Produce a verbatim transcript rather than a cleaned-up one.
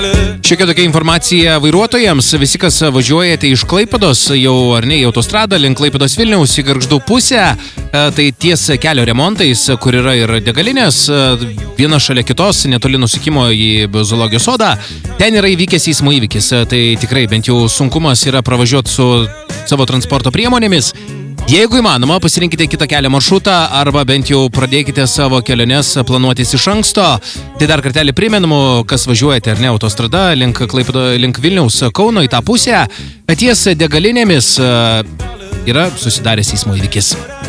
Šiokia tokia informacija vairuotojams. Visi, kas važiuojate iš Klaipėdos, jau ar ne į autostradą, link Klaipėdos Vilniaus į Gargždų pusę, tai ties kelio remontais, kur yra ir degalinės, viena šalia kitos, netoli nusikimo į zoologijos sodą, ten yra įvykęs eismo įvykis. Tai tikrai bent jau sunkumas yra pravažiuoti su savo transporto priemonėmis. Jeigu įmanoma, pasirinkite kitą kelio maršrutą arba bent jau pradėkite savo keliones planuotis iš anksto. Tai dar kartelį primenu, kas važiuojate ar ne autostrada link, Klaipėdo, link Vilniaus Kauno į tą pusę, ties degalinėmis yra susidaręs eismo įvykis.